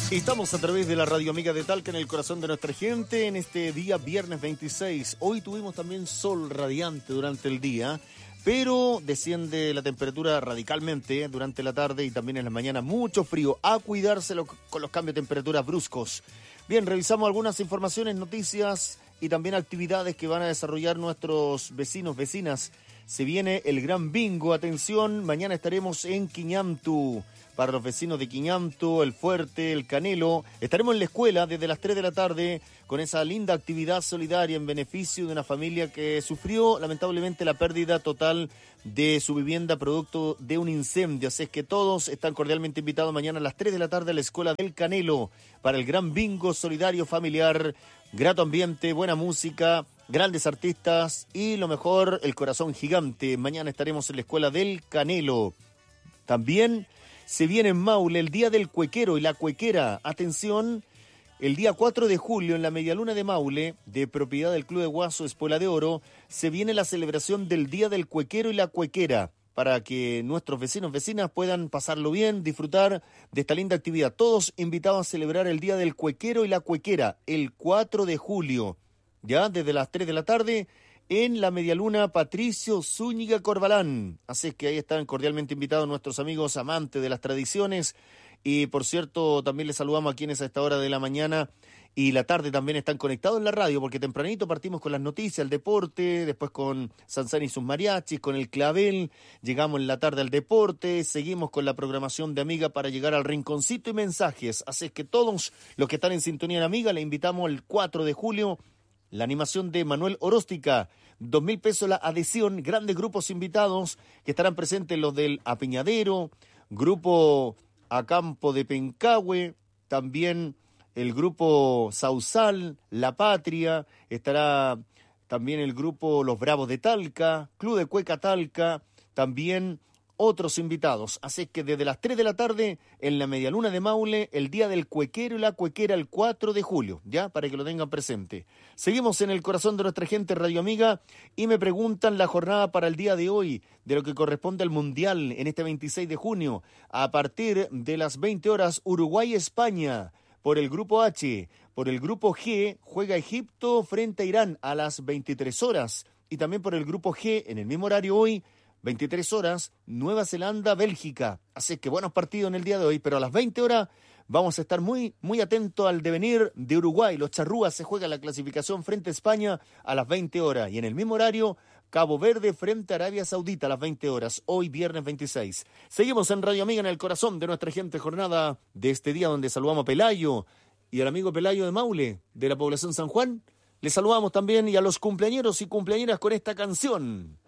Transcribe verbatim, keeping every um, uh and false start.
Estamos a través de la Radio Amiga de Talca en el corazón de nuestra gente en este día viernes veintiséis. Hoy tuvimos también sol radiante durante el día, pero desciende la temperatura radicalmente durante la tarde y también en la mañana mucho frío. A cuidárselo con los cambios de temperatura bruscos. Bien, revisamos algunas informaciones, noticias y también actividades que van a desarrollar nuestros vecinos, vecinas. Se viene el gran bingo, atención, mañana estaremos en Quiñamtu. Para los vecinos de Quiñamtu, El Fuerte, El Canelo, estaremos en la escuela desde las tres de la tarde con esa linda actividad solidaria en beneficio de una familia que sufrió lamentablemente la pérdida total de su vivienda producto de un incendio. Así es que todos están cordialmente invitados mañana a las tres de la tarde a la escuela del Canelo para el gran bingo solidario familiar, grato ambiente, buena música, grandes artistas y lo mejor, el corazón gigante. Mañana estaremos en la escuela del Canelo. También se viene en Maule el Día del Cuequero y la Cuequera. Atención, el día cuatro de julio en la Medialuna de Maule, de propiedad del Club de Guaso Espuela de Oro, se viene la celebración del Día del Cuequero y la Cuequera, para que nuestros vecinos, vecinas puedan pasarlo bien, disfrutar de esta linda actividad. Todos invitados a celebrar el Día del Cuequero y la Cuequera, el cuatro de julio, ya desde las tres de la tarde, en la Medialuna Patricio Zúñiga Corbalán. Así es que ahí están cordialmente invitados nuestros amigos amantes de las tradiciones. Y por cierto, también les saludamos a quienes a esta hora de la mañana y la tarde también están conectados en la radio, porque tempranito partimos con las noticias, el deporte, después con Sansán y sus mariachis, con el clavel, llegamos en la tarde al deporte, seguimos con la programación de Amiga para llegar al rinconcito y mensajes. Así es que todos los que están en sintonía en Amiga, le invitamos el cuatro de julio, la animación de Manuel Oróstica, dos mil pesos la adhesión, grandes grupos invitados que estarán presentes, los del Apiñadero, grupo Acampo de Pencahue, también el grupo Sausal, La Patria, estará también el grupo Los Bravos de Talca, Club de Cueca Talca, también otros invitados. Así que desde las tres de la tarde en la Medialuna de Maule, el Día del Cuequero y la Cuequera el cuatro de julio, ya para que lo tengan presente. Seguimos en el corazón de nuestra gente Radio Amiga y me preguntan la jornada para el día de hoy, de lo que corresponde al Mundial en este veintiséis de junio, a partir de las veinte horas, Uruguay-España. Por el grupo H, por el grupo G, juega Egipto frente a Irán a las veintitrés horas. Y también por el grupo G, en el mismo horario hoy, veintitrés horas, Nueva Zelanda, Bélgica. Así que buenos partidos en el día de hoy, pero a las veinte horas vamos a estar muy, muy atentos al devenir de Uruguay. Los charrúas se juegan la clasificación frente a España a las veinte horas. Y en el mismo horario, Cabo Verde frente a Arabia Saudita a las veinte horas, hoy viernes veintiséis. Seguimos en Radio Amiga en el corazón de nuestra gente, jornada de este día donde saludamos a Pelayo y al amigo Pelayo de Maule, de la población San Juan. Les saludamos también y a los cumpleañeros y cumpleañeras con esta canción.